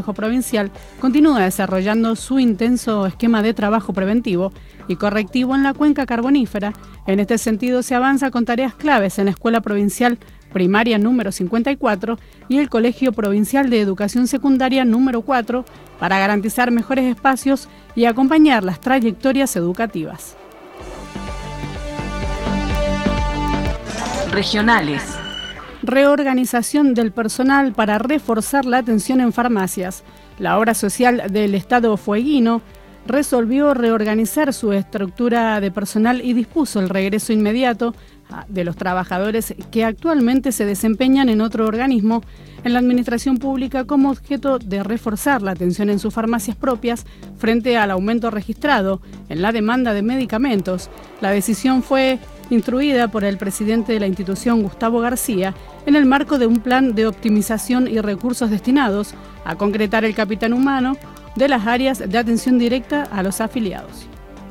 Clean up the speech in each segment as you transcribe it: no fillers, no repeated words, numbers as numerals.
Provincial continúa desarrollando su intenso esquema de trabajo preventivo y correctivo en la cuenca carbonífera. En este sentido, se avanza con tareas claves en la Escuela Provincial Primaria número 54 y el Colegio Provincial de Educación Secundaria número 4 para garantizar mejores espacios y acompañar las trayectorias educativas. Regionales. Reorganización del personal para reforzar la atención en farmacias. La obra social del Estado fueguino resolvió reorganizar su estructura de personal y dispuso el regreso inmediato de los trabajadores que actualmente se desempeñan en otro organismo en la administración pública como objeto de reforzar la atención en sus farmacias propias frente al aumento registrado en la demanda de medicamentos. La decisión fue instruida por el presidente de la institución, Gustavo García, en el marco de un plan de optimización y recursos destinados a concretar el capital humano de las áreas de atención directa a los afiliados.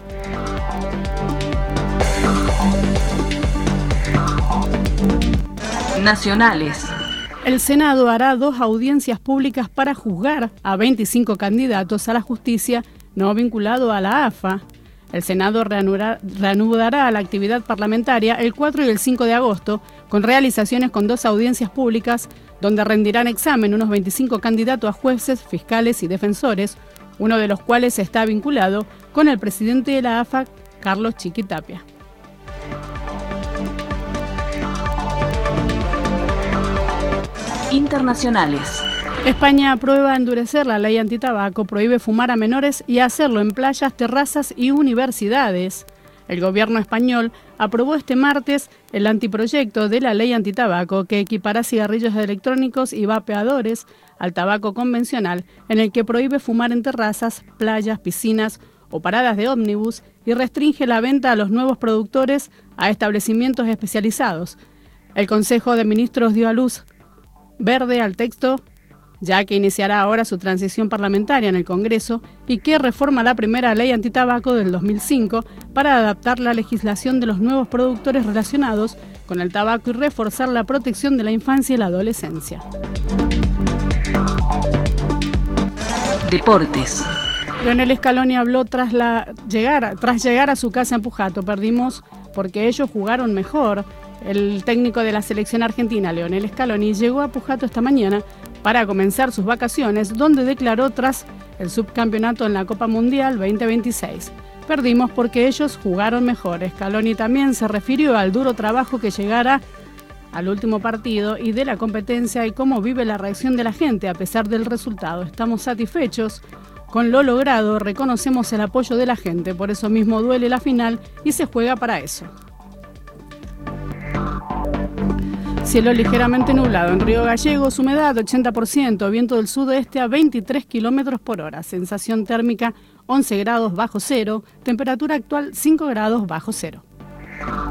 Nacionales. El Senado hará 2 audiencias públicas para juzgar a 25 candidatos a la justicia no vinculado a la AFA. El Senado reanudará la actividad parlamentaria el 4 y el 5 de agosto, con realizaciones con 2 audiencias públicas, donde rendirán examen unos 25 candidatos a jueces, fiscales y defensores, uno de los cuales está vinculado con el presidente de la AFA, Carlos Chiqui Tapia. Internacionales. España aprueba endurecer la ley antitabaco, prohíbe fumar a menores y hacerlo en playas, terrazas y universidades. El gobierno español aprobó este martes el anteproyecto de la ley antitabaco que equipara cigarrillos electrónicos y vapeadores al tabaco convencional, en el que prohíbe fumar en terrazas, playas, piscinas o paradas de ómnibus y restringe la venta a los nuevos productores a establecimientos especializados. El Consejo de Ministros dio a luz verde al texto, ya que iniciará ahora su transición parlamentaria en el Congreso y que reforma la primera ley antitabaco del 2005 para adaptar la legislación de los nuevos productores relacionados con el tabaco y reforzar la protección de la infancia y la adolescencia. Deportes. Lionel Scaloni habló tras llegar a su casa en Pujato. Perdimos porque ellos jugaron mejor. El técnico de la selección argentina, Lionel Scaloni, llegó a Pujato esta mañana para comenzar sus vacaciones, donde declaró tras el subcampeonato en la Copa Mundial 2026. Perdimos porque ellos jugaron mejor. Scaloni también se refirió al duro trabajo que llegará al último partido y de la competencia y cómo vive la reacción de la gente a pesar del resultado. Estamos satisfechos con lo logrado, reconocemos el apoyo de la gente, por eso mismo duele la final y se juega para eso. Cielo ligeramente nublado en Río Gallegos, humedad 80%, viento del sudeste a 23 km/h, sensación térmica 11 grados bajo cero, temperatura actual 5 grados bajo cero.